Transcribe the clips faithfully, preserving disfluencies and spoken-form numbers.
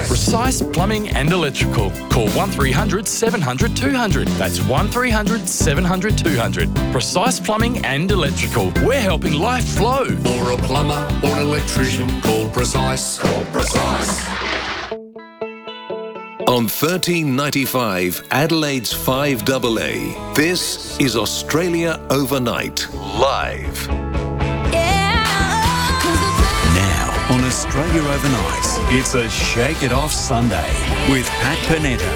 Precise Plumbing and Electrical. Call one three hundred seven hundred two hundred. That's one three hundred seven hundred two hundred. Precise Plumbing and Electrical. We're helping life flow. For a plumber or an electrician, call Precise. Call Precise. On thirteen ninety-five, Adelaide's five A A, this is Australia Overnight, live. Now on Australia Overnight, it's a Shake It Off Sunday with Pat Panetta.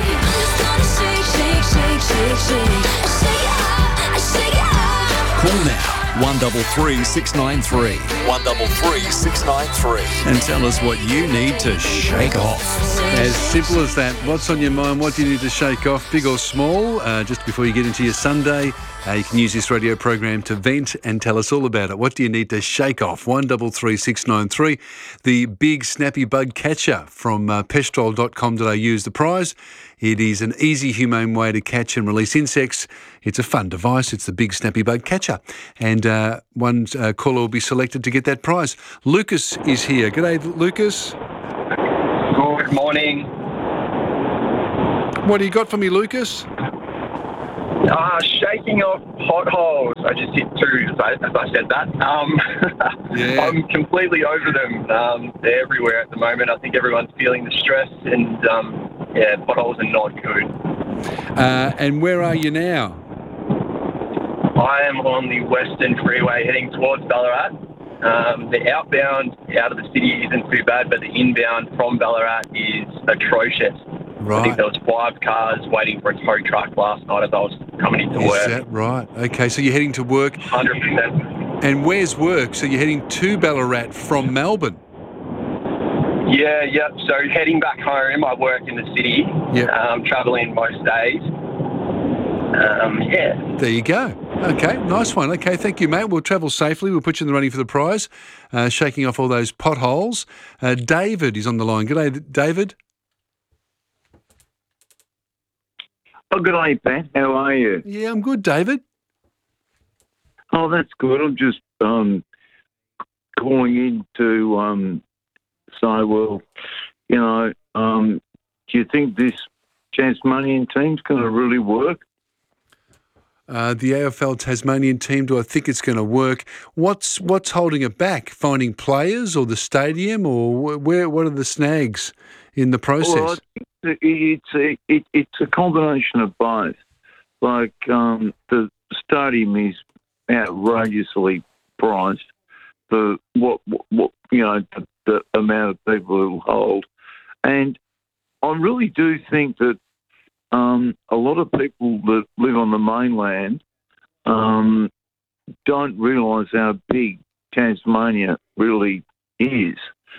Call now. one three three six nine three. one three three six nine three. And tell us what you need to shake off. As simple as that. What's on your mind? What do you need to shake off, big or small? Uh, just before you get into your Sunday, uh, you can use this radio program to vent and tell us all about it. What do you need to shake off? one three three six nine three. The big snappy bug catcher from uh, pestrol dot com dot a u is the prize. It is an easy, humane way to catch and release insects. It's a fun device. It's the big snappy bug catcher. And uh, one uh, caller will be selected to get that prize. Lucas is here. G'day, Lucas. Good morning. What do you got for me, Lucas? Uh, shaking off potholes. I just hit two as I, as I said that. Um, Yeah. I'm completely over them. Um, they're everywhere at the moment. I think everyone's feeling the stress, and um, yeah, potholes are not good. Uh, and where are you now? I am on the Western Freeway heading towards Ballarat. Um, the outbound out of the city isn't too bad, but the inbound from Ballarat is atrocious. I Right. think there was five cars waiting for a tow truck last night as I was coming into Is work. that right? Okay, so you're heading to work. one hundred percent. And where's work? So you're heading to Ballarat from Melbourne? Yeah, yeah. So heading back home, I work in the city. Yep. Um, travelling most days. Um, yeah. There you go. Okay, nice one. Okay, thank you, mate. We'll travel safely. We'll put you in the running for the prize, uh, shaking off all those potholes. Uh, David is on the line. G'day, David. Oh, good day, Pat. How are you? Yeah, I'm good, David. Oh, that's good. I'm just um, calling in to um, say, well, you know, um, do you think this Tasmanian team's going to really work? Uh, the A F L Tasmanian team, do I think it's going to work? What's what's holding it back? Finding players or the stadium, or where? What are the snags in the process? Well, I think it's a, it, it's a combination of both. Like um, the stadium is outrageously priced for what, what, what you know, the, the amount of people it will hold. And I really do think that um, a lot of people that live on the mainland um, don't realise how big Tasmania really is.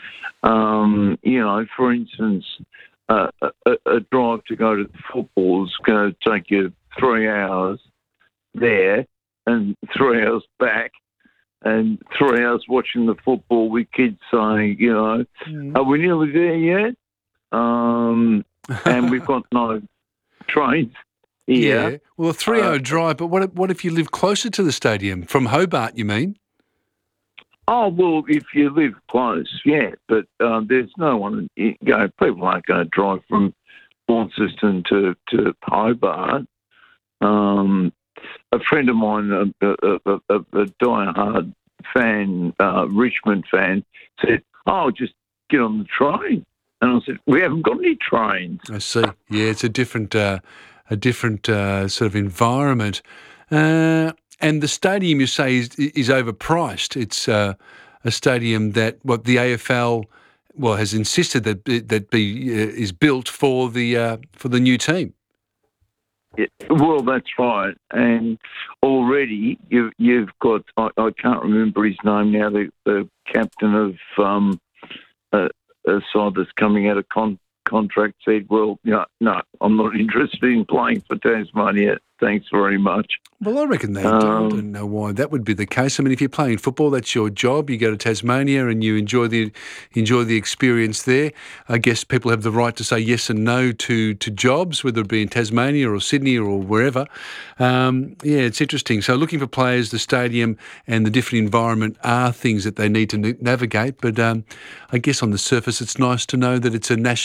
Um, you know, for instance, uh, a, a drive to go to the football is going to take you three hours there and three hours back and three hours watching the football with kids saying, you know, Mm. are we nearly there yet? Um, and we've got no trains here. Yeah. Well, a three-hour Uh, drive, but what if, what if you live closer to the stadium? From Hobart, you mean? Oh, well, if you live close, yeah, but um, there's no one, you know, people aren't going to drive from Launceston to, to Hobart. Um, a friend of mine, a, a, a, a, a die-hard fan, uh, Richmond fan, said, oh, just get on the train. And I said, we haven't got any trains. I see. Yeah, it's a different, uh, a different uh, sort of environment. Uh, and the stadium, you say, is, is overpriced. It's uh, a stadium that what the A F L well has insisted that that be uh, is built for the uh, for the new team. Yeah, well, that's right. And already you, you've got, I, I can't remember his name now, the, the captain of um, a, a side that's coming out of con- contract said, well, no, no, I'm not interested in playing for Tasmania. Thanks very much. Well, I reckon they do. I Um, don't know why that would be the case. I mean, if you're playing football, that's your job. You go to Tasmania and you enjoy the enjoy the experience there. I guess people have the right to say yes and no to to jobs, whether it be in Tasmania or Sydney or wherever. Um, yeah, it's interesting. So looking for players, the stadium and the different environment are things that they need to na- navigate. But um, I guess on the surface, it's nice to know that it's a national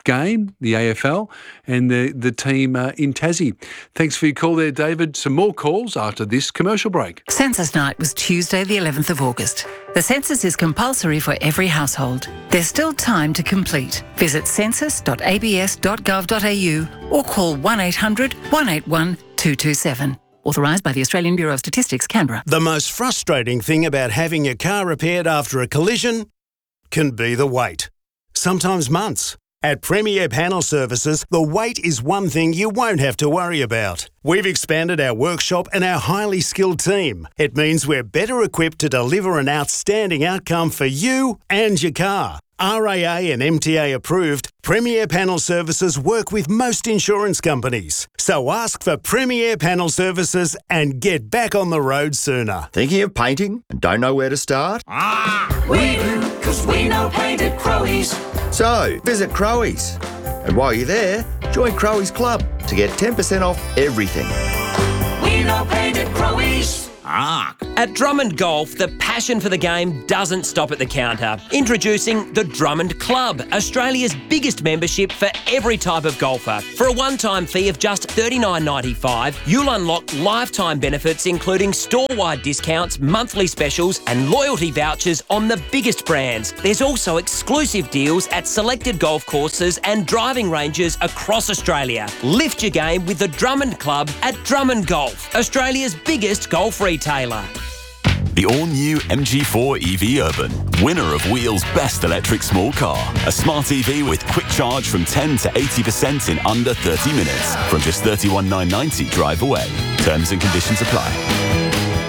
game, the A F L, and the, the team uh, in Tassie. Thanks for your call there, David. Some more calls after this commercial break. Census night was Tuesday the eleventh of August. The census is compulsory for every household. There's still time to complete. Visit census dot a b s dot gov dot a u or call one eight hundred, one eight one, two two seven. Authorised by the Australian Bureau of Statistics, Canberra. The most frustrating thing about having your car repaired after a collision can be the wait. Sometimes months. At Premier Panel Services, the wait is one thing you won't have to worry about. We've expanded our workshop and our highly skilled team. It means we're better equipped to deliver an outstanding outcome for you and your car. R A A and M T A approved, Premier Panel Services work with most insurance companies. So ask for Premier Panel Services and get back on the road sooner. Thinking of painting and don't know where to start? Ah, we do, because we know paint at Crowe's. So, visit Crowe's. And while you're there, join Crowe's Club to get ten percent off everything. We know paint at Crowe's. Ah. At Drummond Golf, the passion for the game doesn't stop at the counter. Introducing the Drummond Club, Australia's biggest membership for every type of golfer. For a one-time fee of just thirty-nine ninety-five, you'll unlock lifetime benefits including store-wide discounts, monthly specials and loyalty vouchers on the biggest brands. There's also exclusive deals at selected golf courses and driving ranges across Australia. Lift your game with the Drummond Club at Drummond Golf, Australia's biggest golf retailer. The all-new M G four E V Urban, winner of Wheel's best electric small car. A smart E V with quick charge from ten to eighty percent in under thirty minutes. From just thirty-one thousand nine hundred ninety drive away. Terms and conditions apply.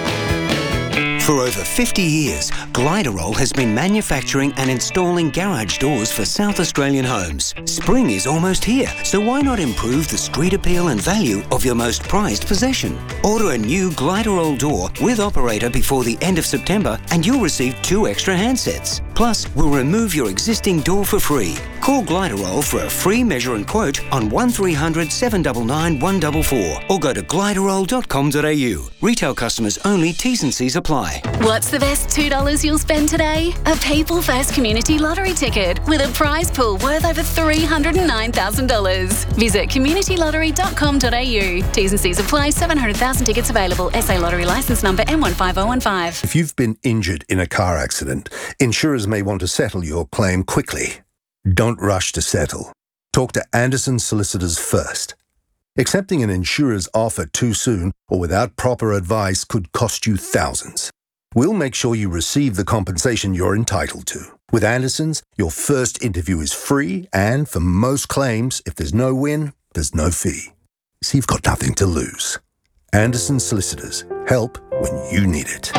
For over fifty years, Gliderol has been manufacturing and installing garage doors for South Australian homes. Spring is almost here, so why not improve the street appeal and value of your most prized possession? Order a new Gliderol door with operator before the end of September and you'll receive two extra handsets. Plus, we'll remove your existing door for free. Call Gliderol for a free measure and quote on one three hundred, seven nine nine, one four four or go to gliderol dot com dot a u. Retail customers only, T's and C's apply. What's the best two dollars you'll spend today? A People First Community Lottery ticket with a prize pool worth over three hundred nine thousand dollars. Visit community lottery dot com dot a u. T's and C's apply. seven hundred thousand tickets available. S A Lottery licence number M one five zero one five. If you've been injured in a car accident, insurers may want to settle your claim quickly. Don't rush to settle. Talk to Anderson Solicitors first. Accepting an insurer's offer too soon or without proper advice could cost you thousands. We'll make sure you receive the compensation you're entitled to. With Anderson's, your first interview is free, and for most claims, if there's no win, there's no fee. So you've got nothing to lose. Anderson Solicitors. Help when you need it.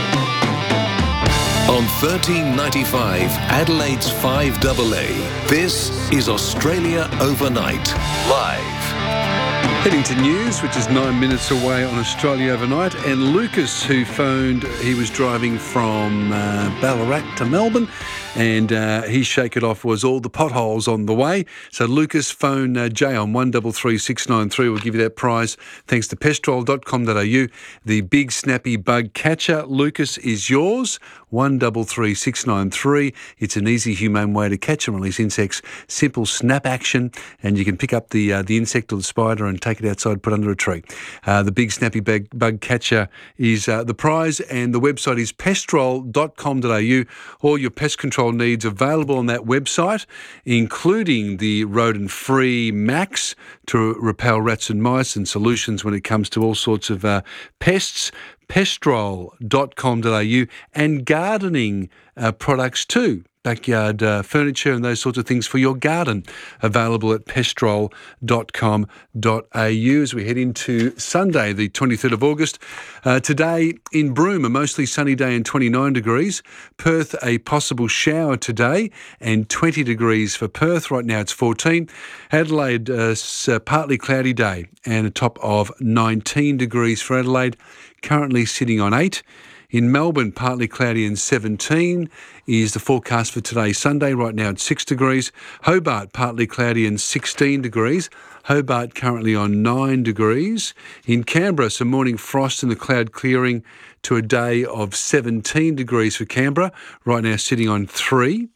On thirteen ninety-five, Adelaide's five A A, this is Australia Overnight, live. Heading to news, which is nine minutes away on Australia Overnight, and Lucas, who phoned, he was driving from uh, Ballarat to Melbourne, and uh, his shake it off was all the potholes on the way. So Lucas, phone uh, Jay on one three three, six nine three. We'll give you that prize thanks to pestrol dot com dot a u. The big snappy bug catcher, Lucas, is yours. one three three, six nine three. It's an easy, humane way to catch and release insects. Simple snap action, and you can pick up the uh, the insect or the spider and take it outside, put under a tree. Uh, the big snappy bug, bug catcher is uh, the prize, and the website is pestrol dot com dot a u. All your pest control needs available on that website, including the rodent-free Max to repel rats and mice, and solutions when it comes to all sorts of uh, pests. pestrol dot com dot a u, and gardening uh, products too. Backyard uh, furniture and those sorts of things for your garden, available at pestrol dot com dot a u. As we head into Sunday, the twenty-third of August. Uh, today in Broome, a mostly sunny day and twenty-nine degrees. Perth, a possible shower today and twenty degrees for Perth. Right now it's fourteen. Adelaide, uh, a partly cloudy day and a top of nineteen degrees for Adelaide. Currently sitting on eight. In Melbourne, partly cloudy and seventeen is the forecast for today, Sunday. Right now it's six degrees. Hobart, partly cloudy and sixteen degrees. Hobart currently on nine degrees. In Canberra, some morning frost and the cloud clearing to a day of seventeen degrees for Canberra. Right now sitting on three.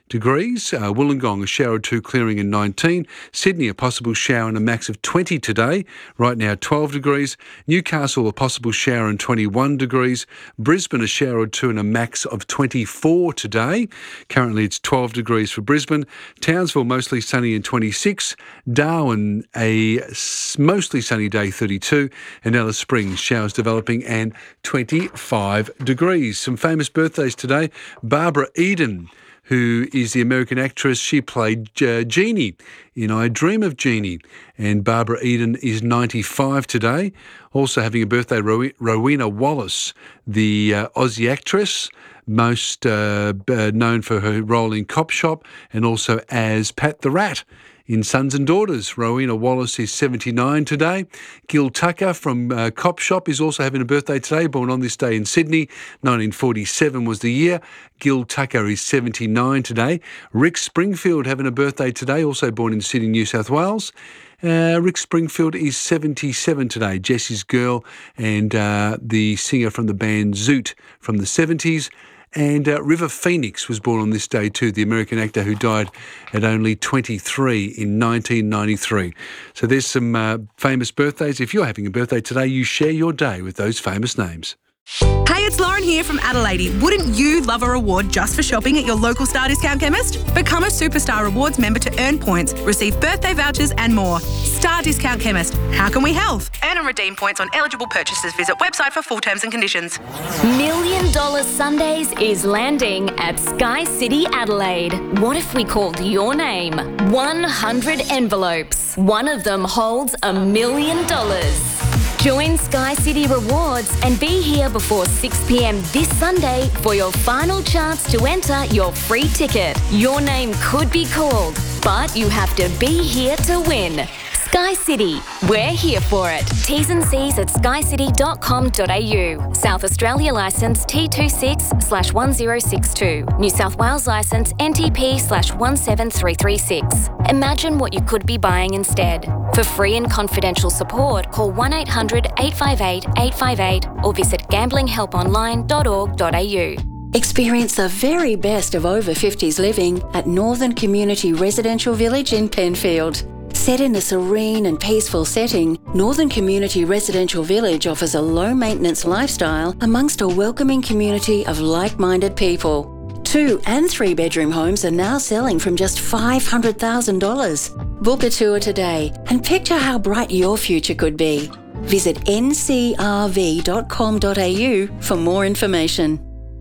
degrees. Uh, Wollongong, a shower or two clearing in nineteen. Sydney, a possible shower and a max of twenty today. Right now, twelve degrees. Newcastle, a possible shower and twenty-one degrees. Brisbane, a shower or two and a max of twenty-four today. Currently, it's twelve degrees for Brisbane. Townsville, mostly sunny and twenty-six. Darwin, a mostly sunny day, thirty-two. And Alice Springs, showers developing and twenty-five degrees. Some famous birthdays today. Barbara Eden, who is the American actress. She played uh, Jeannie in I Dream of Jeannie. And Barbara Eden is ninety-five today. Also having a birthday, Row- Rowena Wallace, the uh, Aussie actress, most uh, uh, known for her role in Cop Shop and also as Pat the Rat in Sons and Daughters. Rowena Wallace is seventy-nine today. Gil Tucker from uh, Cop Shop is also having a birthday today, born on this day in Sydney. nineteen forty-seven was the year. Gil Tucker is seventy-nine today. Rick Springfield having a birthday today, also born in Sydney, New South Wales. Uh, Rick Springfield is seventy-seven today. Jessie's Girl and uh, the singer from the band Zoot from the seventies. And uh, River Phoenix was born on this day too, the American actor who died at only twenty-three in nineteen ninety-three. So there's some uh, famous birthdays. If you're having a birthday today, you share your day with those famous names. Hey, it's Lauren here from Adelaide. Wouldn't you love a reward just for shopping at your local Star Discount Chemist? Become a Superstar Rewards member to earn points, receive birthday vouchers and more. Star Discount Chemist. How can we help? Earn and redeem points on eligible purchases. Visit website for full terms and conditions. Million Dollar Sundays is landing at Sky City Adelaide. What if we called your name? one hundred envelopes. One of them holds a million dollars. Join Sky City Rewards and be here before six p.m. this Sunday for your final chance to enter your free ticket. Your name could be called, but you have to be here to win. Sky City, we're here for it. T's and C's at sky city dot com dot a u. South Australia licence T twenty-six slash one zero six two. New South Wales licence N T P slash one seven three three six. Imagine what you could be buying instead. For free and confidential support, call one eight hundred eight five eight eight five eight or visit gambling help online dot org dot a u. Experience the very best of over fifties living at Northern Community Residential Village in Penfield. Set in a serene and peaceful setting, Northern Community Residential Village offers a low-maintenance lifestyle amongst a welcoming community of like-minded people. Two and three-bedroom homes are now selling from just five hundred thousand dollars. Book a tour today and picture how bright your future could be. Visit n c r v dot com dot a u for more information.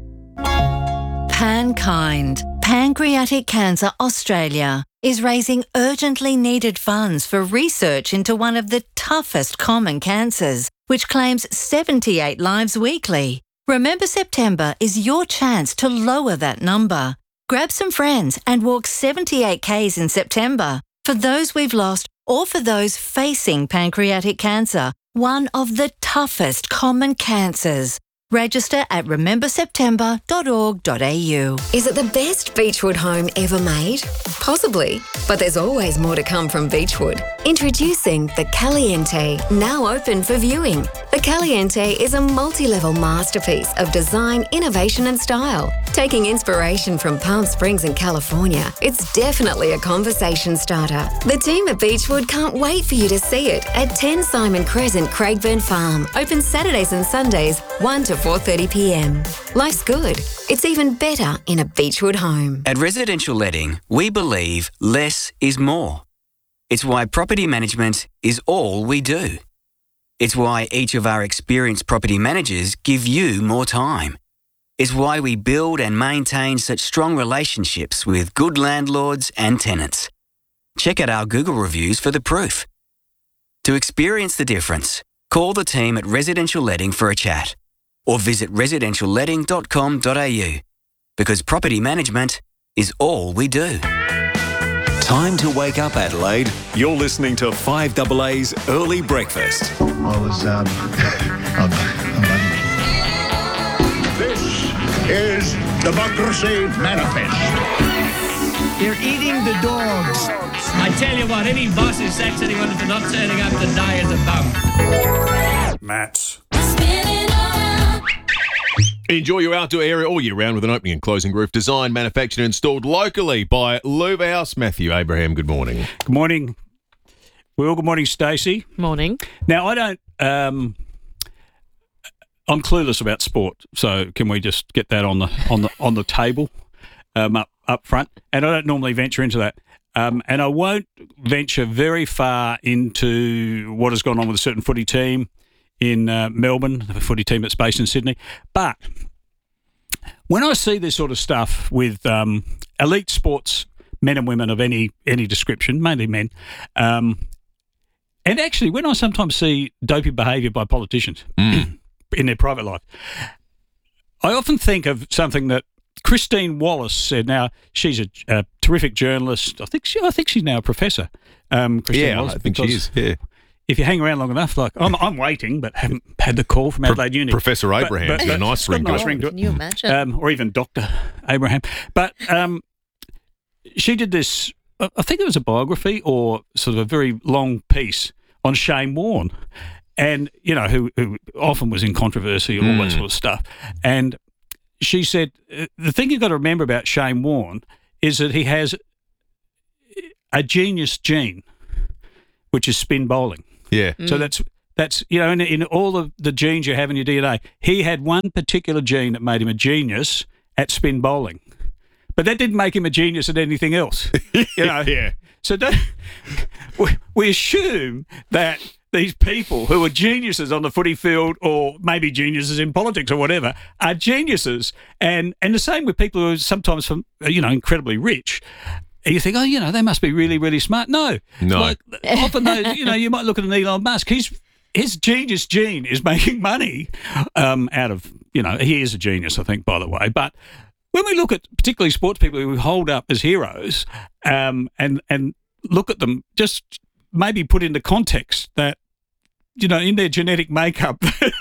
Pankind, Pancreatic Cancer Australia, is raising urgently needed funds for research into one of the toughest common cancers, which claims seventy-eight lives weekly. Remember September is your chance to lower that number. Grab some friends and walk seventy-eight kays in September for those we've lost or for those facing pancreatic cancer, one of the toughest common cancers. Register at remember september dot org dot a u. Is it the best Beechwood home ever made? Possibly, but there's always more to come from Beechwood. Introducing the Caliente, now open for viewing. The Caliente is a multi-level masterpiece of design, innovation and style. Taking inspiration from Palm Springs in California, it's definitely a conversation starter. The team at Beechwood can't wait for you to see it at ten Simon Crescent, Craigburn Farm. Open Saturdays and Sundays, one to four thirty p m. Life's good. It's even better in a Beechwood home. At Residential Letting, we believe less is more. It's why property management is all we do. It's why each of our experienced property managers give you more time. It's why we build and maintain such strong relationships with good landlords and tenants. Check out our Google reviews for the proof. To experience the difference, call the team at Residential Letting for a chat or visit residential letting dot com dot a u because property management is all we do. Time to wake up, Adelaide. You're listening to five A A's Early Breakfast. I was, um, I'm, I'm This is Democracy Manifest. You're eating the dogs. I tell you what, any boss who sacks anyone for not turning up to die is a bum. Matt. Enjoy your outdoor area all year round with an opening and closing roof designed, manufactured and installed locally by Louva House. Matthew Abraham, good morning. Good morning, Will. Good morning, Stacey. Morning. Now, I don't... Um, I'm clueless about sport, so can we just get that on the on the on the table um, up up front? And I don't normally venture into that, um, and I won't venture very far into what has gone on with a certain footy team in uh, Melbourne, the footy team that's based in Sydney. But when I see this sort of stuff with um, elite sports men and women of any any description, mainly men, um, and actually when I sometimes see dopey behaviour by politicians. Mm. in their private life, I often think of something that Christine Wallace said. Now, she's a, a terrific journalist. I think she, I think she's now a professor. Um, Christine yeah, Wallace, I think she is. Yeah. If you hang around long enough, like I'm, I'm waiting, but haven't had the call from Adelaide Uni. Professor Abraham, but, but, but, a nice ring to nice it. ring to it. Can you imagine? Um, or even Doctor Abraham. But um, she did this. I think it was a biography or sort of a very long piece on Shane Warne. And, you know, who, who often was in controversy and all mm. that sort of stuff. And she said, the thing you've got to remember about Shane Warne is that he has a genius gene, which is spin bowling. Yeah. So that's, that's you know, in, in all of the genes you have in your D N A, he had one particular gene that made him a genius at spin bowling. But that didn't make him a genius at anything else. You know? Yeah. So don't, we, we assume that these people who are geniuses on the footy field or maybe geniuses in politics or whatever are geniuses. And and the same with people who are sometimes, from, you know, incredibly rich. And you think, oh, you know, they must be really, really smart. No. No. Like, often, those, you know, you might look at an Elon Musk. He's, his genius gene is making money um, out of, you know, he is a genius, I think, by the way. But when we look at particularly sports people who we hold up as heroes um, and and look at them, just maybe put into context that, you know, in their genetic makeup.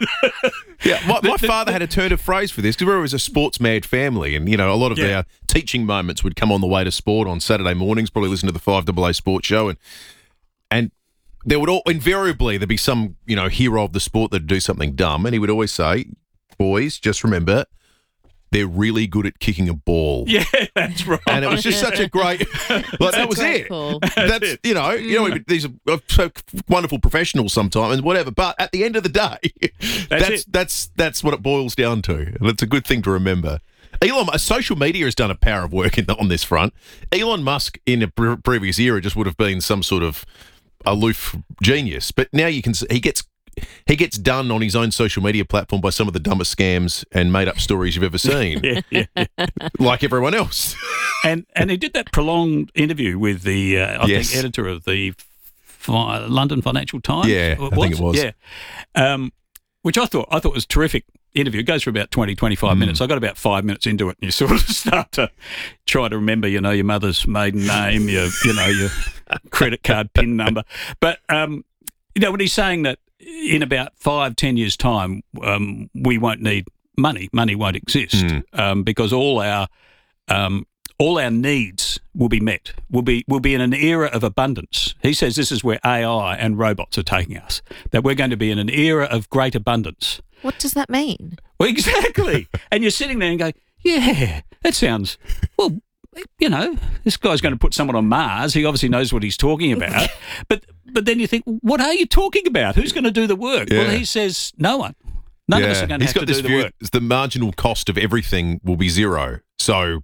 yeah, my, my father had a turn of phrase for this because we was a sports-mad family, and, you know, a lot of Yeah. our teaching moments would come on the way to sport on Saturday mornings, probably listen to the five A A Sports Show, and and there would all, invariably, there'd be some, you know, hero of the sport that'd do something dumb, and he would always say, boys, just remember, they're really good at kicking a ball. Yeah, that's right. And it was just such a great, like, that was great it. call. That's, it. you know, you know, these are so wonderful professionals sometimes and whatever, but at the end of the day, That's that's it. that's that's what it boils down to, and it's a good thing to remember. Elon, social media has done a power of work in, on this front. Elon Musk in a pre- previous era just would have been some sort of aloof genius, but now you can see he gets. He gets done on his own social media platform by some of the dumbest scams and made-up stories you've ever seen, yeah, yeah, yeah. like everyone else. and and he did that prolonged interview with the, uh, I Yes. think, editor of the Fi- London Financial Times. Yeah, I think it was. Yeah, um, which I thought I thought was a terrific interview. It goes for about twenty, twenty-five Mm. minutes. I got about five minutes into it, and you sort of start to try to remember, you know, your mother's maiden name, your, you know, your credit card PIN number. But um, you know, when he's saying that in about five, ten years' time, um, we won't need money. Money won't exist Mm. um, because all our um, all our needs will be met. We'll be we'll be in an era of abundance. He says this is where A I and robots are taking us. That we're going to be in an era of great abundance. What does that mean? Well, exactly. And you're sitting there and go, yeah, that sounds well. You know, this guy's going to put someone on Mars. He obviously knows what he's talking about. but but then you think, what are you talking about? Who's going to do the work? Yeah. Well, he says no one. None yeah. of us are going to He's have got to this do the view, work. the marginal cost of everything will be zero, so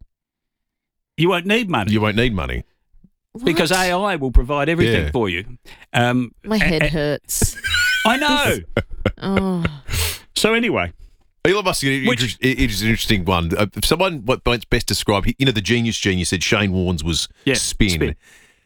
You won't need money. you won't need money. Because A I will provide everything Yeah. for you. Um, My head hurts. I know. Oh. So anyway. Elon Musk is Which- inter- it is an interesting one. Uh, if someone what might best describe, you know, the genius gene, you said Shane Warne's was Yeah, spin. spin.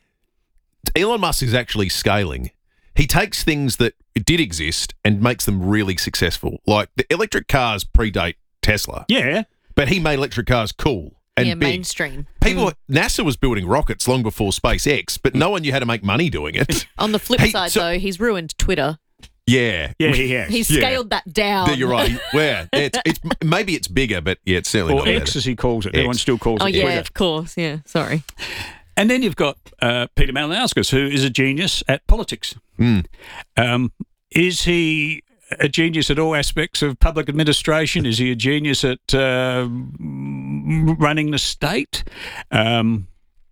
Elon Musk is actually scaling. He takes things that did exist and makes them really successful. Like the electric cars predate Tesla. Yeah. But he made electric cars cool and yeah, big. mainstream. People, Mm. NASA was building rockets long before SpaceX, but no one knew how to make money doing it. On the flip Hey, side, so- though, he's ruined Twitter. Yeah. Yeah, he has. He's Yeah. scaled that down. Yeah, you're right. Yeah, it's, it's maybe it's bigger, but yeah, it's certainly Or not X, better. as he calls it. X. Everyone still calls Oh, it yeah, Twitter. of course. Yeah, sorry. And then you've got uh, Peter Malinauskas, who is a genius at politics. Mm. Um, is he a genius at all aspects of public administration? Is he a genius at uh, running the state? Um,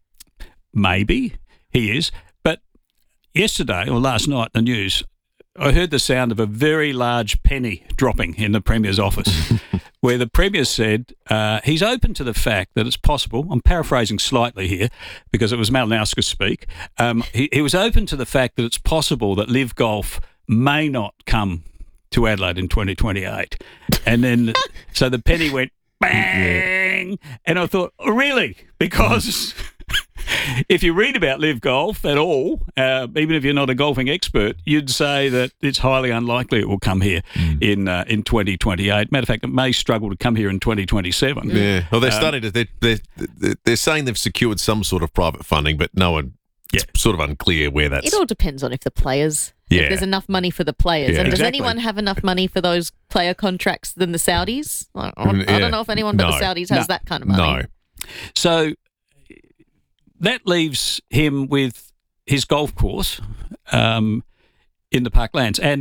maybe he is. But yesterday or last night, the news, I heard the sound of a very large penny dropping in the Premier's office, where the Premier said uh, he's open to the fact that it's possible, I'm paraphrasing slightly here because it was Malinowska speak, um, he, he was open to the fact that it's possible that Live Golf may not come to Adelaide in twenty twenty-eight. And then, so the penny went bang, and I thought, oh, really? Because... if you read about Live Golf at all, uh, even if you're not a golfing expert, you'd say that it's highly unlikely it will come here mm. in uh, in twenty twenty-eight. Matter of fact, it may struggle to come here in twenty twenty-seven. Yeah, well, they're um, starting to. They're, they're, they're saying they've secured some sort of private funding, but no one. Yeah. It's sort of unclear where that's. It all depends on if the players. Yeah. If there's enough money for the players, Yeah. and does Exactly. anyone have enough money for those player contracts than the Saudis? I, I, Mm, I yeah. don't know if anyone but No. the Saudis has No. that kind of money. No. So that leaves him with his golf course um, in the Parklands. And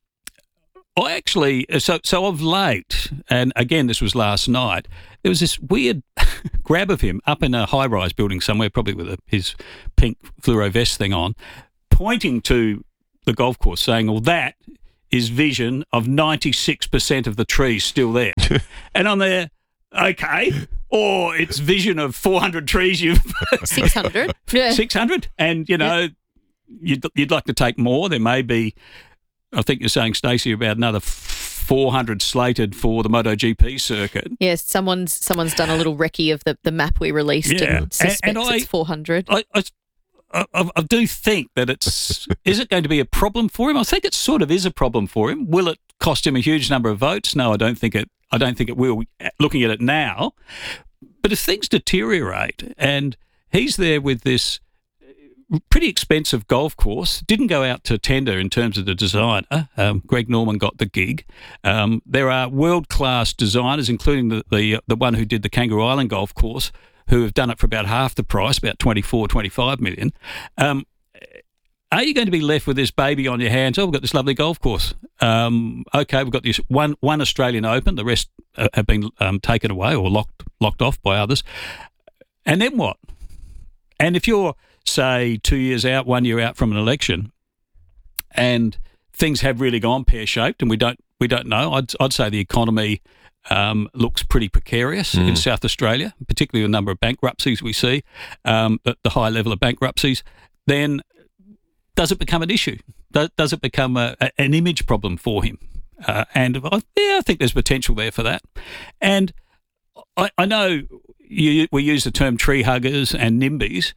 I actually, so so of late, and again, this was last night, there was this weird grab of him up in a high-rise building somewhere, probably with a, his pink fluoro vest thing on, pointing to the golf course, saying, well, that is vision of ninety-six percent of the trees still there. And I'm there, okay. Or it's vision of four hundred trees you've... six hundred. Yeah. six hundred? And, you know, you'd, you'd like to take more. There may be, I think you're saying, Stacey, about another four hundred slated for the MotoGP circuit. Yes, someone's someone's done a little recce of the, the map we released Yeah. and suspects And- and I- it's four hundred. I, I, I, I do think that it's... is it going to be a problem for him? I think it sort of is a problem for him. Will it cost him a huge number of votes? No, I don't think it I don't think it will, looking at it now. But if things deteriorate and he's there with this pretty expensive golf course, didn't go out to tender in terms of the designer, um, Greg Norman got the gig. Um, there are world-class designers, including the, the the one who did the Kangaroo Island golf course, who have done it for about half the price, about twenty-four, twenty-five million. Um, are you going to be left with this baby on your hands? Oh, we've got this lovely golf course. Um, okay, we've got this one one Australian Open. The rest uh, have been um, taken away or locked locked off by others. And then what? And if you're, say, two years out, one year out from an election, and things have really gone pear-shaped, and we don't we don't know, I'd I'd say the economy um, looks pretty precarious Mm. in South Australia, particularly the number of bankruptcies we see, um, the, the high level of bankruptcies. Then does it become an issue? Does, does it become a, a, an image problem for him? Uh, and I, yeah, I think there's potential there for that. And I, I know you, we use the term tree huggers and NIMBYs.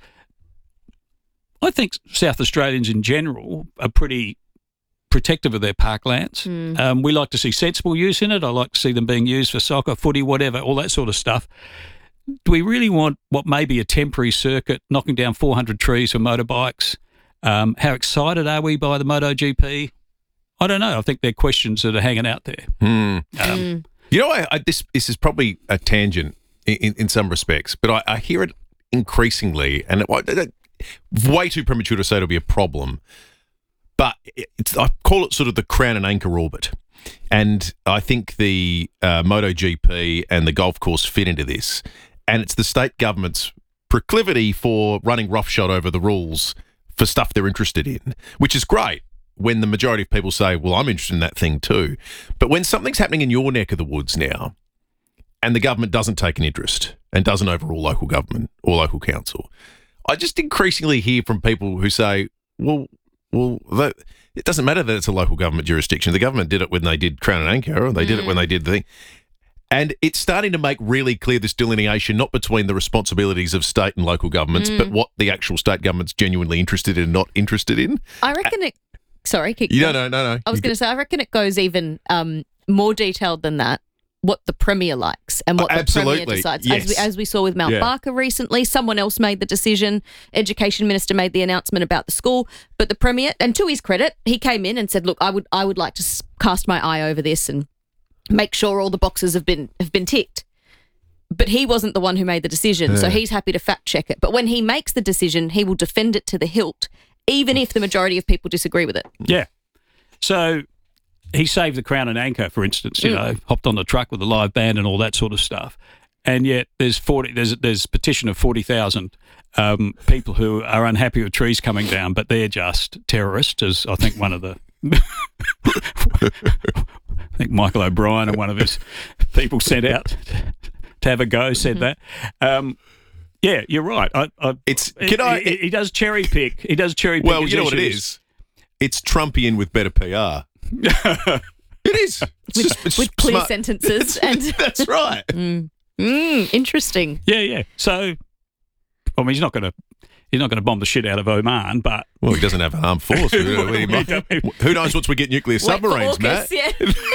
I think South Australians in general are pretty protective of their parklands. Mm. Um, we like to see sensible use in it. I like to see them being used for soccer, footy, whatever, all that sort of stuff. Do we really want what may be a temporary circuit, knocking down four hundred trees for motorbikes? Um, how excited are we by the MotoGP? I don't know. I think they're questions that are hanging out there. Mm. Um, You know, I, I, this this is probably a tangent in, in, in some respects, but I, I hear it increasingly, and it, it, way too premature to say it'll be a problem. But it's, I call it sort of the crown and anchor orbit, and I think the uh, MotoGP and the golf course fit into this, and it's the state government's proclivity for running roughshod over the rules for stuff they're interested in, which is great. When the majority of people say, well, I'm interested in that thing too. But when something's happening in your neck of the woods now and the government doesn't take an interest and doesn't overrule local government or local council, I just increasingly hear from people who say, well, well, that, it doesn't matter that it's a local government jurisdiction. The government did it when they did Crown and Anchor, or they did Mm. it when they did the thing. And it's starting to make really clear this delineation, not between the responsibilities of state and local governments, Mm. but what the actual state government's genuinely interested in and not interested in. I reckon it. Sorry, keep You going. don't know, no, no. I was You going to say, I reckon it goes even um, more detailed than that. What the Premier likes and what Oh, the Premier absolutely. decides. Yes. As, we, as we saw with Mount Yeah. Barker recently, someone else made the decision. Education Minister made the announcement about the school, but the Premier, and to his credit, he came in and said, "Look, I would, I would like to s- cast my eye over this and make sure all the boxes have been have been ticked." But he wasn't the one who made the decision, so Yeah. he's happy to fact check it. But when he makes the decision, he will defend it to the hilt, even if the majority of people disagree with it. Yeah. So he saved the Crown and Anchor, for instance. You Mm. know, hopped on the truck with the live band and all that sort of stuff. And yet, there's forty. There's there's a petition of forty thousand um, people who are unhappy with trees coming down, but they're just terrorists, as I think one of the. I think Michael O'Brien and one of his people sent out to have a go said that. Um, yeah, you're right. I, I, It's can I? He, he does cherry pick. He does cherry pick. Well, his you know what it issues. is. It's Trumpian with better P R. It is. It's with, just- it's with clear smart. sentences. and That's right. Mm. Mm, interesting. Yeah, yeah. So, I mean, he's not going to he's not going to bomb the shit out of Oman, but Well, he doesn't have an armed force. Who who knows once we get nuclear submarines, Matt? Yeah.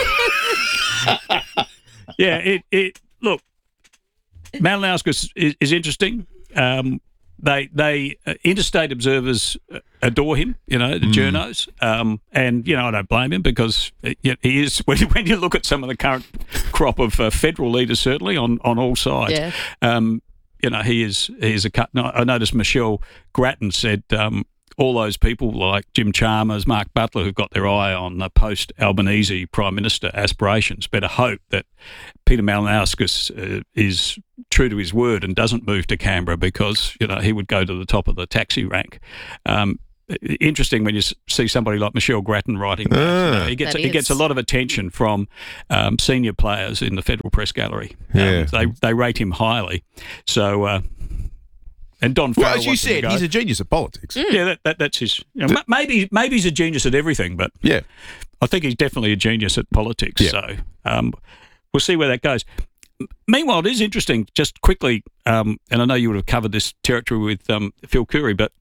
yeah. It it look, Malinowskis is, is interesting. Um, they they uh, interstate observers uh, adore him. You know, the Mm. journos, um, and you know I don't blame him because uh, you know, he is. When, when you look at some of the current crop of uh, federal leaders, certainly on, on all sides. Yeah. Um, you know, he is he is a cut. no, I noticed Michelle Grattan said um, all those people like Jim Chalmers, Mark Butler, who've got their eye on the post-Albanese Prime Minister aspirations, better hope that Peter Malinowskis uh, is true to his word and doesn't move to Canberra because, you know, he would go to the top of the taxi rank. Um, interesting when you s- see somebody like Michelle Grattan writing that. You know, he gets That he gets a is. lot of attention from um, senior players in the Federal Press Gallery. Um, Yeah. they they rate him highly. So, uh, and Don Farrell. Well, as you wants him to said, go. he's a genius at politics. Yeah, that, that that's his. You know, ma- maybe maybe he's a genius at everything, but Yeah. I think he's definitely a genius at politics. Yeah. So um, we'll see where that goes. M- Meanwhile, it is interesting. Just quickly, um, and I know you would have covered this territory with um, Phil Curry, but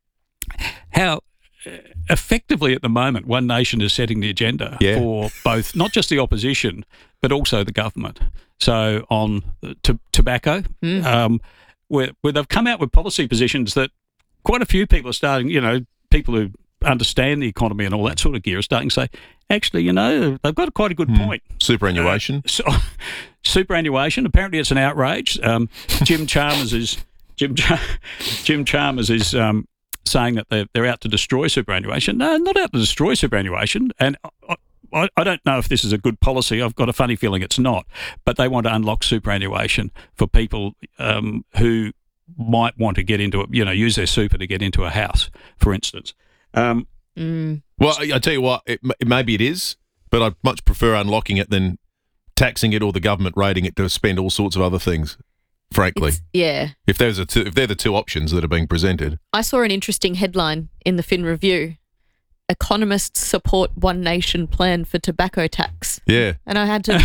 how uh, effectively at the moment One Nation is setting the agenda Yeah. for both not just the opposition but also the government. So on uh, to, tobacco. Um, where, where they've come out with policy positions that quite a few people are starting, you know, people who understand the economy and all that sort of gear are starting to say, actually, you know, they've got quite a good point. Superannuation. Uh, so, superannuation, apparently it's an outrage. Um, Jim Chalmers is Jim Cha- Jim Chalmers is um, saying that they're, they're out to destroy superannuation. No, not out to destroy superannuation. And I, I, I don't know if this is a good policy. I've got a funny feeling it's not. But they want to unlock superannuation for people um, who might want to get into it, you know, use their super to get into a house, for instance. Um, Mm. Well, I I tell you what, it, m- maybe it is, but I'd much prefer unlocking it than taxing it or the government rating it to spend all sorts of other things. Frankly, Yeah. if there's a two, if they're the two options that are being presented, I saw an interesting headline in the Fin Review. Economists support One Nation plan for tobacco tax. yeah. And I had to,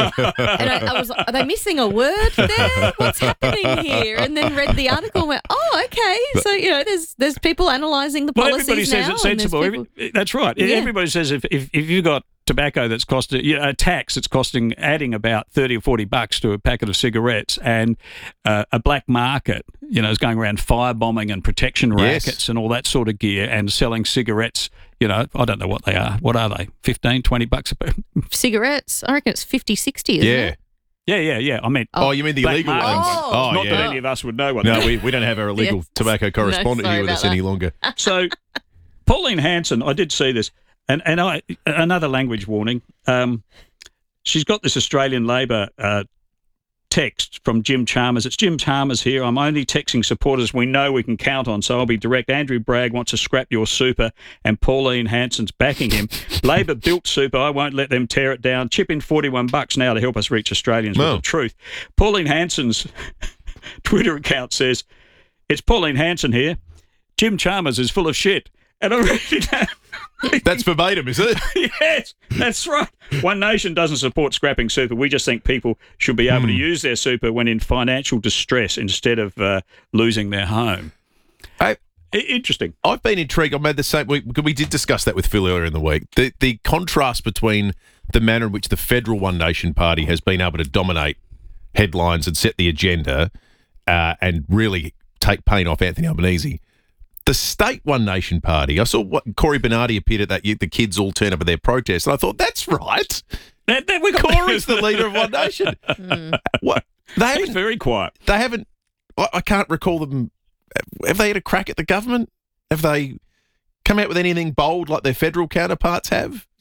and I, I was like, are they missing a word there? What's happening here? And then read the article and went, oh, okay. So, you know, there's there's people analysing the well, policies everybody says now, it's and there's sensible. people- Every- That's right. Yeah. Everybody says if, if, if you've got tobacco that's costing, you know, a tax that's costing, adding about thirty or forty bucks to a packet of cigarettes and uh, a black market, you know, is going around firebombing and protection Yes. rackets and all that sort of gear and selling cigarettes, you know, I don't know what they are. What are they? fifteen, twenty bucks a pack? cigarettes. I reckon it's fifty, sixty, isn't Yeah. it? Yeah, yeah, yeah. I mean, Oh, you mean the black illegal market. ones? Oh. Oh, Not yeah. that any of us would know what No, they are. we, we don't have our illegal Yes. tobacco correspondent sorry here with about us that. any longer. So, Pauline Hanson, I did see this, and and I another language warning. Um, she's got this Australian Labor uh, text from Jim Chalmers. It's Jim Chalmers here. I'm only texting supporters we know we can count on, so I'll be direct. Andrew Bragg wants to scrap your super, and Pauline Hanson's backing him. Labor built super. I won't let them tear it down. Chip in forty-one bucks now to help us reach Australians Well. with the truth. Pauline Hanson's Twitter account says, it's Pauline Hanson here. Jim Chalmers is full of shit. And I really don't. That's verbatim, is it? Yes, that's right. One Nation doesn't support scrapping super. We just think people should be able to use their super when in financial distress instead of uh, losing their home. I, I- Interesting. I've been intrigued. I made the same. We, we did discuss that with Phil earlier in the week. The the contrast between the manner in which the federal One Nation Party has been able to dominate headlines and set the agenda, uh, and really take pain off Anthony Albanese. The state One Nation Party. I saw what Corey Bernardi appeared at that. The kids all turned up at their protest, and I thought that's right. That, that, we got Corey's the leader of One Nation. What they He's haven't. very quiet. They haven't. I, I can't recall them. Have they had a crack at the government? Have they come out with anything bold like their federal counterparts have? It's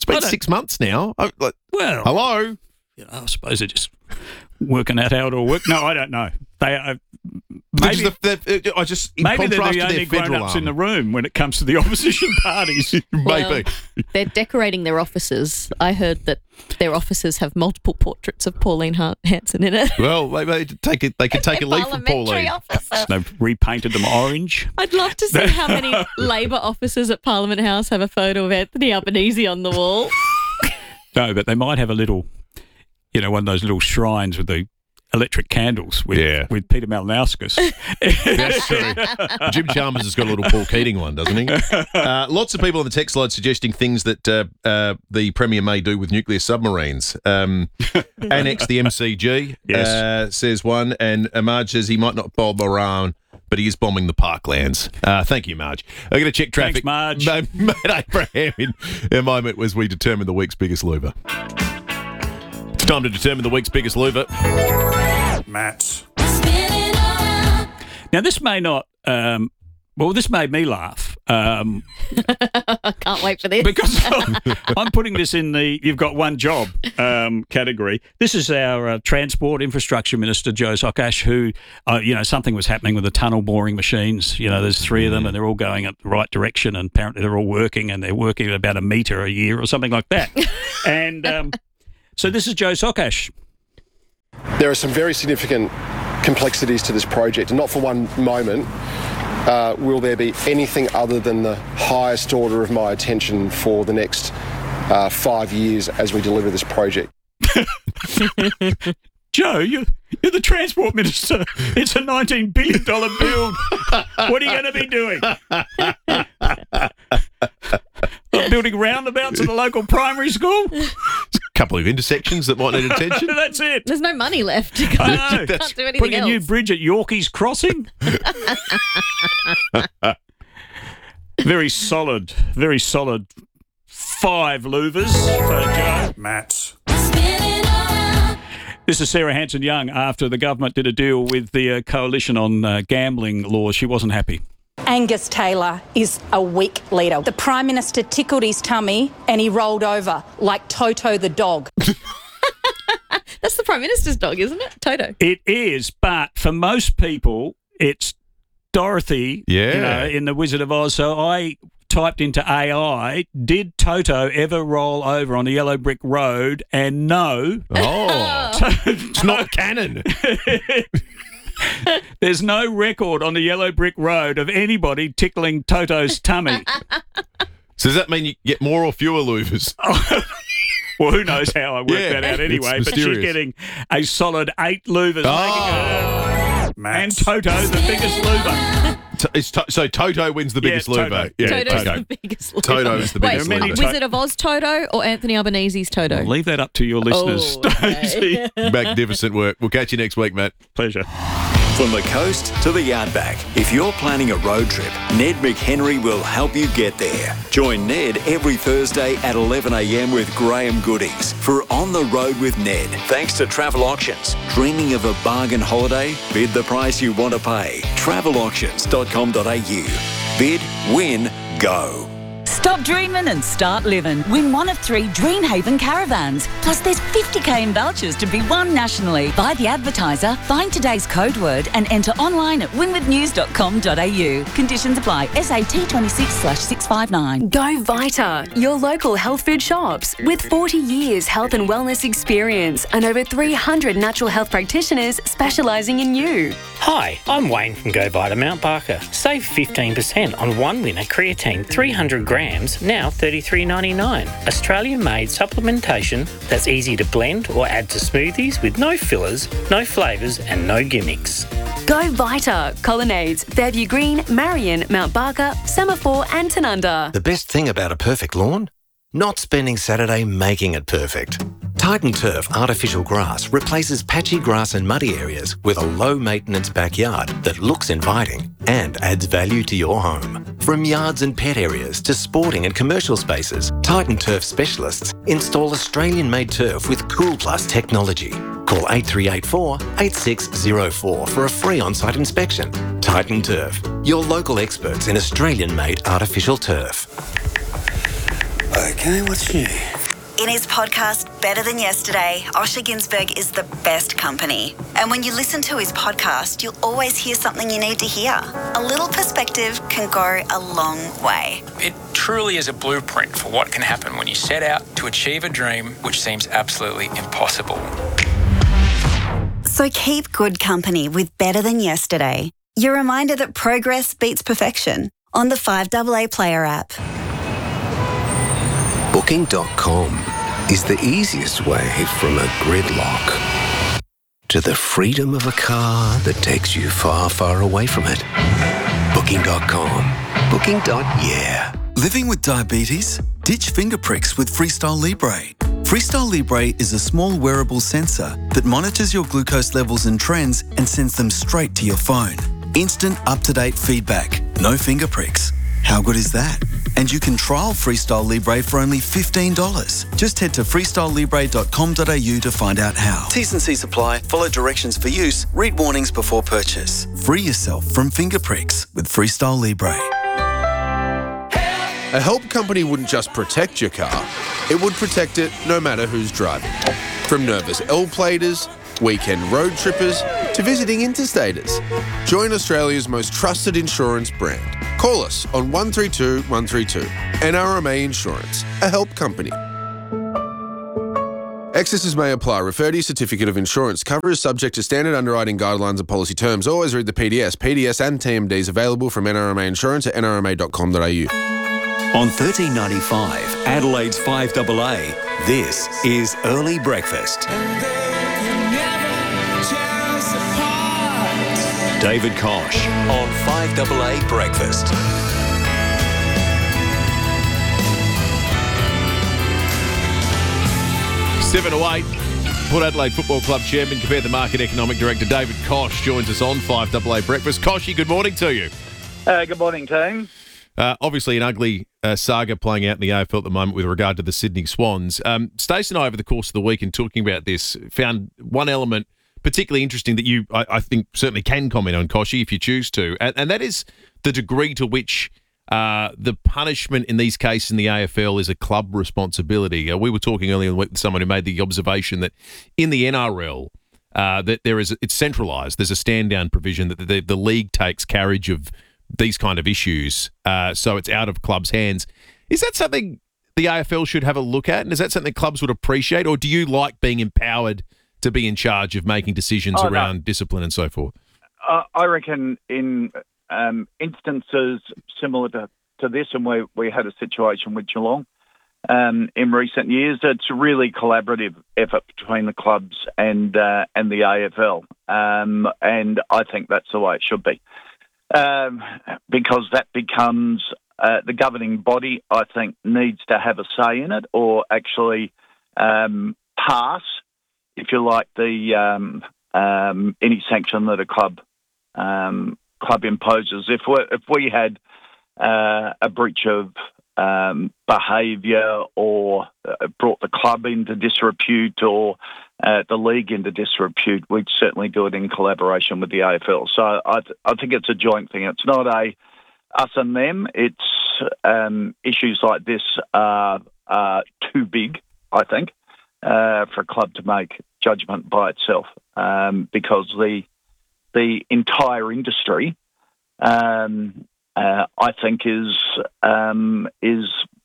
been six months now. I, like, well, hello. You know, I suppose they're just working out how it all works. No, I don't know. They are. Maybe, the, I just in maybe they're contrast the to only their federal grown-ups arm. in the room when it comes to the opposition parties. Well, Maybe. They're decorating their offices. I heard that their offices have multiple portraits of Pauline Hart Hanson in it. Well, maybe they take it. They could take a leaf from Pauline. Officer. They've repainted them orange. I'd love to see how many Labor officers at Parliament House have a photo of Anthony Albanese on the wall. No, but they might have a little, you know, one of those little shrines with the electric candles with, Yeah. with Peter Malinauskas. That's true. Jim Chalmers has got a little Paul Keating one, doesn't he? Uh, lots of people on the text line suggesting things that uh, uh, the Premier may do with nuclear submarines. Um, annex the M C G, Yes. uh, says one, and uh, Marge says he might not bomb Iran, but he is bombing the parklands. Uh, thank you, Marge. I'm going to check traffic. Thanks, Marge. Matt Abraham in a moment as we determine the week's biggest loser. It's time to determine the week's biggest loser. Matt. Now, this may not, um, well, this made me laugh. Um, I can't wait for this. because I'm, I'm putting this in the you've got one job um, category. This is our uh, Transport Infrastructure Minister, Joe Sokash, who, uh, you know, something was happening with the tunnel boring machines. You know, there's three of them and they're all going at the right direction and apparently they're all working and they're working at about a metre a year or something like that. and um, so this is Joe Sokash. There are some very significant complexities to this project, and not for one moment uh, will there be anything other than the highest order of my attention for the next uh, five years as we deliver this project. Joe, you, you're the Transport Minister. It's a nineteen billion dollars build. What are you going to be doing? Building roundabouts at the local primary school? Couple of intersections that might need attention. That's it. There's no money left. You I can't, know. can't do anything Putting else. a new bridge at Yorkeys Crossing. Very solid, very solid five louvers for Joe. Matt. This is Sarah Hanson-Young after the government did a deal with the uh, coalition on uh, gambling laws. She wasn't happy. Angus Taylor is a weak leader. The Prime Minister tickled his tummy and he rolled over like Toto the dog. That's the Prime Minister's dog, isn't it? Toto. It is, but for most people, it's Dorothy, Yeah. you know, in The Wizard of Oz. So I typed into A I, did Toto ever roll over on a yellow brick road? And no. Oh, it's not canon. There's no record on the yellow brick road of anybody tickling Toto's tummy. So does that mean you get more or fewer louvers? Well, who knows how I worked Yeah, that out it's anyway, but she's mysterious. getting a solid eight louvers. Oh. Making her, and Toto, the biggest louver. T- it's to- so Toto wins the Yeah, biggest Toto. louver. Yeah, Toto's okay. the biggest loser. Toto is the biggest Wait, loser. Wizard of Oz Toto or Anthony Albanese's Toto? I'll leave that up to your listeners. Oh, okay. Stacey. Magnificent work. We'll catch you next week, Matt. Pleasure. From the coast to the outback, if you're planning a road trip, Ned McHenry will help you get there. Join Ned every Thursday at eleven a m with Graham Goodings for On the Road with Ned. Thanks to Travel Auctions. Dreaming of a bargain holiday? Bid the price you want to pay. travel auctions dot com dot a u. Bid, win, go. Stop dreaming and start living. Win one of three Dreamhaven caravans. Plus there's fifty k in vouchers to be won nationally. Buy the advertiser, find today's code word and enter online at win with news dot com dot a u. Conditions apply. S A T twenty-six slash six five nine. Go Vita, your local health food shops. With forty years health and wellness experience and over three hundred natural health practitioners specialising in you. Hi, I'm Wayne from Go Vita Mount Barker. Save fifteen percent on one winner creatine three hundred grams, now thirty-three ninety-nine. Australian-made supplementation that's easy to blend or add to smoothies with no fillers, no flavours and no gimmicks. Go Vita, Colonnades, Fairview Green, Marion, Mount Barker, Semaphore and Tanunda. The best thing about a perfect lawn? Not spending Saturday making it perfect. Titan Turf Artificial Grass replaces patchy grass and muddy areas with a low-maintenance backyard that looks inviting and adds value to your home. From yards and pet areas to sporting and commercial spaces, Titan Turf specialists install Australian-made turf with Cool Plus technology. Call eight three eight four, eight six zero four for a free on-site inspection. Titan Turf, your local experts in Australian-made artificial turf. Okay, what's new? In his podcast, Better Than Yesterday, Osher Ginsberg is the best company. And when you listen to his podcast, you'll always hear something you need to hear. A little perspective can go a long way. It truly is a blueprint for what can happen when you set out to achieve a dream which seems absolutely impossible. So keep good company with Better Than Yesterday. Your reminder that progress beats perfection on the five A A Player app. Booking dot com is the easiest way from a gridlock to the freedom of a car that takes you far, far away from it. Booking dot com. Booking. Yeah. Living with diabetes? Ditch finger pricks with Freestyle Libre. Freestyle Libre is a small wearable sensor that monitors your glucose levels and trends and sends them straight to your phone. Instant, up-to-date feedback. No finger pricks. How good is that? And you can trial Freestyle Libre for only fifteen dollars. Just head to freestyle libre dot com dot a u to find out how. T's and C's apply. Follow directions for use. Read warnings before purchase. Free yourself from finger pricks with Freestyle Libre. A help company wouldn't just protect your car, it would protect it no matter who's driving. From nervous L-platers, weekend road trippers, to visiting interstaters. Join Australia's most trusted insurance brand. Call us on one three two one three two. N R M A Insurance, a help company. Excesses may apply. Refer to your certificate of insurance. Cover is subject to standard underwriting guidelines and policy terms. Always read the P D S. P D S and T M Ds available from N R M A Insurance at n r m a dot com dot a u. On thirteen ninety-five, Adelaide's five A A, this is Early Breakfast. David Kosh on five A A Breakfast. Seven to eight. Port Adelaide Football Club Chairman, Compare the Market Economic Director David Kosh joins us on five A A Breakfast. Koshy, good morning to you. Uh, good morning, team. Uh, obviously, an ugly uh, saga playing out in the A F L at the moment with regard to the Sydney Swans. Um, Stacey and I, over the course of the week, in talking about this, found one element particularly interesting that you, I, I think, certainly can comment on, Koshy, if you choose to, and, and that is the degree to which uh, the punishment in these cases in the A F L is a club responsibility. Uh, we were talking earlier in the week with someone who made the observation that in the N R L, uh, that there is it's centralised. There's a stand-down provision that the, the league takes carriage of these kind of issues, uh, so it's out of clubs' hands. Is that something the A F L should have a look at, and is that something clubs would appreciate, or do you like being empowered to be in charge of making decisions oh, around no. discipline and so forth? Uh, I reckon in um, instances similar to, to this, and we, we had a situation with Geelong um, in recent years, it's a really collaborative effort between the clubs and uh, and the A F L, um, and I think that's the way it should be. Um, because that becomes uh, the governing body, I think, needs to have a say in it, or actually um, pass, if you like, the um, um, any sanction that a club um, club imposes. If we if we had uh, a breach of um, behaviour, or uh, brought the club into disrepute, or Uh, the league into disrepute, we'd certainly do it in collaboration with the A F L. So I, th- I think it's a joint thing. It's not a us and them. It's um, issues like this are, are too big, I think, uh, for a club to make judgment by itself, um, because the the entire industry, um, uh, I think, is um, is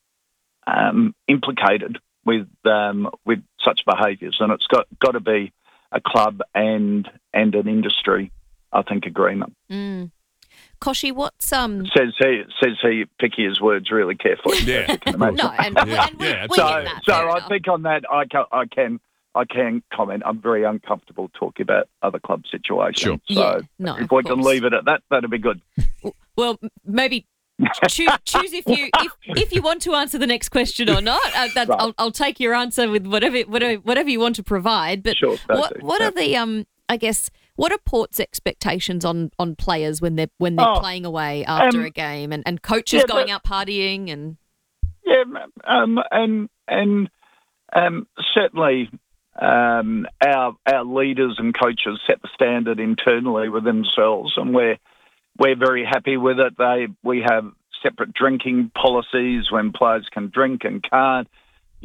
um, implicated with um, with such behaviours, and it's got got to be a club and and an industry, I think, agreement. Mm. Koshy, what's um says he says he picky his words really carefully. Yeah, no, and, yeah. and we, yeah, we so get that, so fair I enough. think on that I can I can I can comment. I'm very uncomfortable talking about other club situations. Sure. So Yeah, no, if of we can course. leave it at that, that'd be good. Well, m- maybe choose, choose if you if, if you want to answer the next question or not. Uh, that's, Right. I'll, I'll take your answer with whatever whatever whatever you want to provide. But Sure, what Stacey. what are the um I guess what are Port's expectations on, on players when they're when they're Oh, playing away after um, a game, and, and coaches yeah, going but- out partying and Yeah, um, and and um, certainly um, our our leaders and coaches set the standard internally with themselves, and we're we're very happy with it. They we have separate drinking policies when players can drink and can't.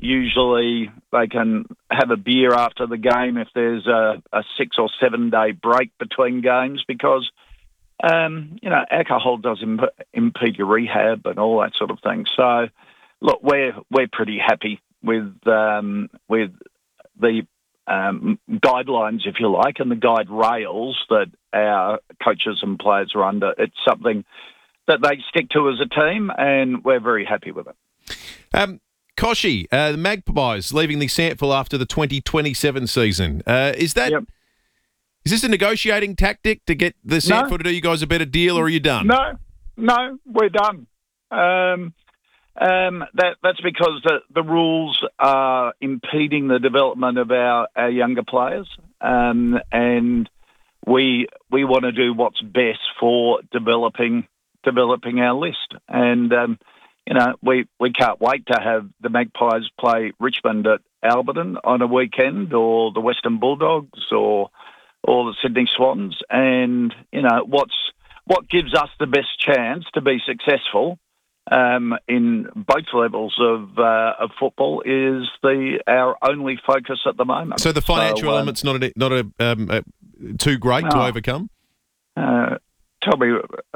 usually they can have a beer after the game if there's a, a six or seven day break between games because, um, you know, alcohol does imp- impede your rehab and all that sort of thing. So, look, we're we're pretty happy with um, with the um, guidelines, if you like, and the guide rails that our coaches and players are under. It's something that they stick to as a team, and we're very happy with it. Um, Koshi, uh, the Magpies leaving the SANFL after the twenty twenty-seven season. Uh, is that Yep. is this a negotiating tactic to get the SANFL No. to do you guys a better deal, or are you done? No, no, we're done. Um, um, that that's because the, the rules are impeding the development of our, our younger players, um, and we we want to do what's best for developing developing our list. And um, you know, we, we can't wait to have the Magpies play Richmond at Alberton on a weekend, or the Western Bulldogs, or or the Sydney Swans. And you know, what's what gives us the best chance to be successful um, in both levels of uh, of football is the our only focus at the moment. So the financial So, um, element's not a, not a, um, a too great to No. overcome. Uh, tell me,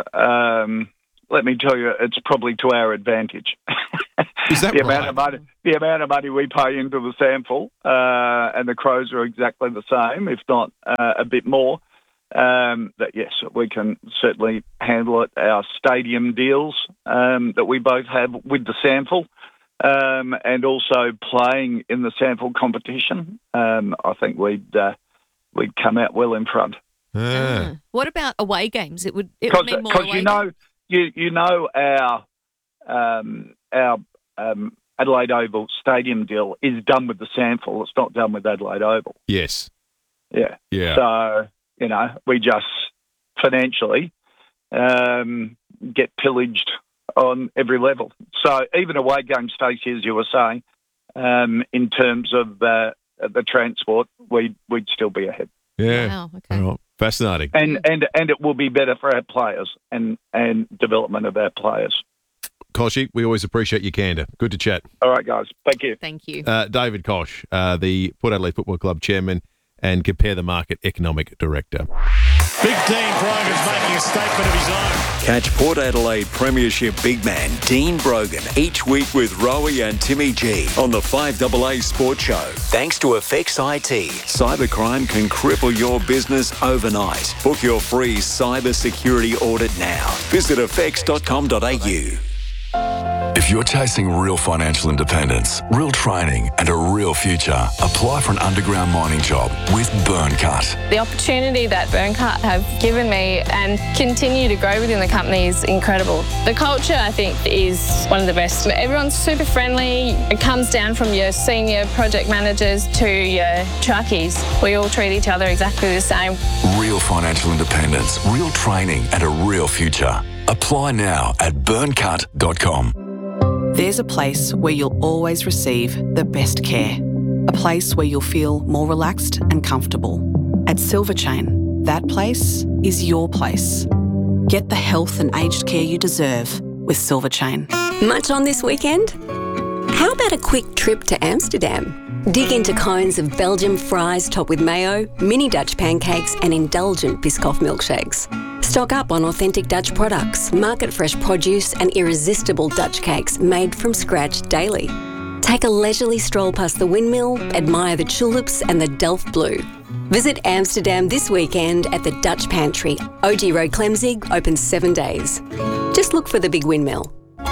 um, let me tell you, it's probably to our advantage. Is that the right? amount of money, the amount of money we pay into the SANFL, uh, and the Crows are exactly the same, if not uh, a bit more. Um, that yes, we can certainly handle it. Our stadium deals um, that we both have with the SANFL, um, and also playing in the SANFL competition, um, I think we'd uh, we'd come out well in front. Ah. What about away games? It would it would mean more Because away you know, you you know our um, our um, Adelaide Oval stadium deal is done with the SANFL. It's not done with Adelaide Oval. Yes. Yeah. Yeah. So you know, we just financially um, get pillaged on every level. So even away game, Stacey, as you were saying, um, in terms of uh, the transport, we'd we'd still be ahead. Yeah. Wow, okay. All right. Fascinating. And and and it will be better for our players and and development of our players. Koshi, we always appreciate your candour. Good to chat. All right, guys. Thank you. Thank you. Uh, David Kosh, uh, the Port Adelaide Football Club chairman and Compare the Market economic director. Big Dean Brogan's making a statement of his own. Catch Port Adelaide Premiership big man Dean Brogan each week with Rowie and Timmy G on the five A A Sports Show. Thanks to Effects I T. Cybercrime can cripple your business overnight. Book your free cyber security audit now. Visit effects dot com dot a u. If you're chasing real financial independence, real training and a real future, apply for an underground mining job with Burncut. The opportunity that Burncut have given me and continue to grow within the company is incredible. The culture, I think, is one of the best. Everyone's super friendly. It comes down from your senior project managers to your truckies. We all treat each other exactly the same. Real financial independence, real training and a real future. Apply now at burncut dot com. There's a place where you'll always receive the best care. A place where you'll feel more relaxed and comfortable. At Silver Chain, that place is your place. Get the health and aged care you deserve with Silver Chain. Much on this weekend? How about a quick trip to Amsterdam? Dig into cones of Belgian fries topped with mayo, mini Dutch pancakes and indulgent Biscoff milkshakes. Stock up on authentic Dutch products, market-fresh produce and irresistible Dutch cakes made from scratch daily. Take a leisurely stroll past the windmill, admire the tulips and the Delft Blue. Visit Amsterdam this weekend at the Dutch Pantry. O G Road Clemzig, open seven days. Just look for the big windmill.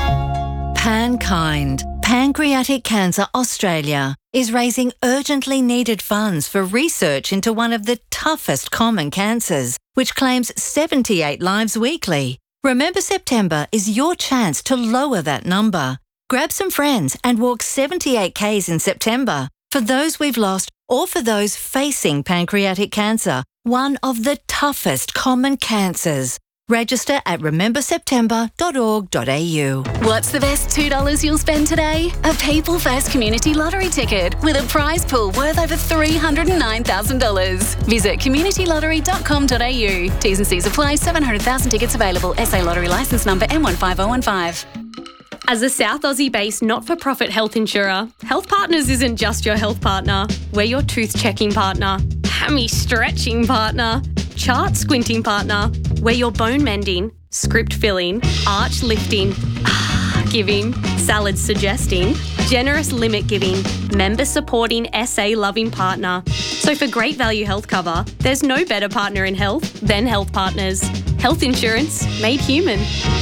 Pankind, Pancreatic Cancer Australia, is raising urgently needed funds for research into one of the toughest common cancers, which claims seventy-eight lives weekly. Remember September is your chance to lower that number. Grab some friends and walk seventy-eight kays in September for those we've lost or for those facing pancreatic cancer, one of the toughest common cancers. Register at remember september dot org dot a u. What's the best two dollars you'll spend today? A People First Community Lottery ticket with a prize pool worth over three hundred nine thousand dollars. Visit community lottery dot com dot a u. T's and C's apply. seven hundred thousand tickets available. S A Lottery licence number M one five oh one five. As a South Aussie-based not-for-profit health insurer, Health Partners isn't just your health partner. We're your tooth-checking partner, hammy-stretching partner, chart-squinting partner. We're your bone-mending, script-filling, arch-lifting, giving, salad-suggesting, generous limit-giving, member-supporting, S A-loving partner. So for great value health cover, there's no better partner in health than Health Partners. Health insurance made human.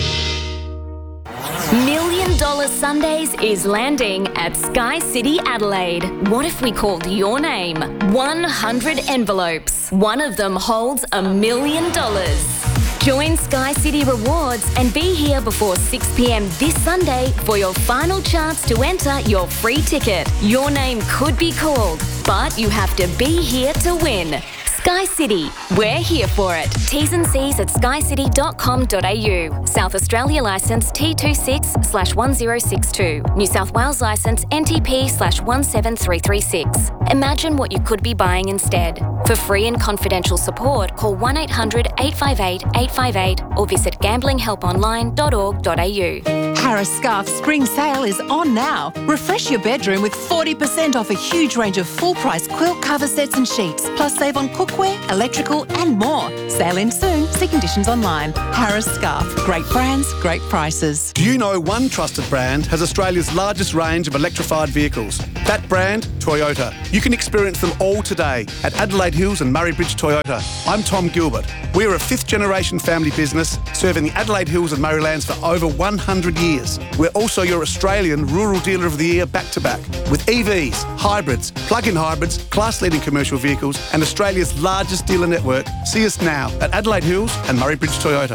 Million Dollar Sundays is landing at Sky City Adelaide. What if we called your name? one hundred envelopes. One of them holds a million dollars. Join Sky City Rewards and be here before six p.m. this Sunday for your final chance to enter your free ticket. Your name could be called, but you have to be here to win. Sky City, we're here for it. T's and C's at sky city dot com dot a u. South Australia licence T twenty-six slash one zero six two. New South Wales licence N T P slash one seven three three six. Imagine what you could be buying instead. For free and confidential support, call one eight hundred eight five eight eight five eight or visit gambling help online dot org dot a u. Harris Scarf Spring Sale is on now. Refresh your bedroom with forty percent off a huge range of full-price quilt cover sets and sheets, plus save on cookware, electrical and more. Sale ends soon. See conditions online. Harris Scarf. Great brands, great prices. Do you know one trusted brand has Australia's largest range of electrified vehicles? That brand, Toyota. You can experience them all today at Adelaide Hills and Murray Bridge Toyota. I'm Tom Gilbert. We are a fifth-generation family business serving the Adelaide Hills and Murraylands for over one hundred years. We're also your Australian Rural Dealer of the Year back-to-back with E Vs, hybrids, plug-in hybrids, class-leading commercial vehicles and Australia's largest dealer network. See us now at Adelaide Hills and Murray Bridge Toyota.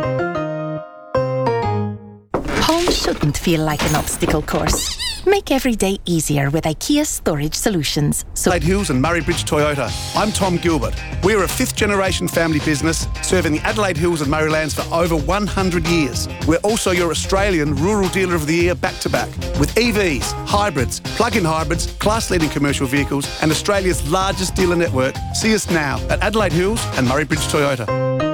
Home shouldn't feel like an obstacle course. Make every day easier with IKEA Storage Solutions. So Adelaide Hills and Murray Bridge Toyota. I'm Tom Gilbert. We're a fifth-generation family business serving the Adelaide Hills and Murraylands for over one hundred years. We're also your Australian Rural Dealer of the Year back-to-back with E Vs, hybrids, plug-in hybrids, class-leading commercial vehicles and Australia's largest dealer network. See us now at Adelaide Hills and Murray Bridge Toyota.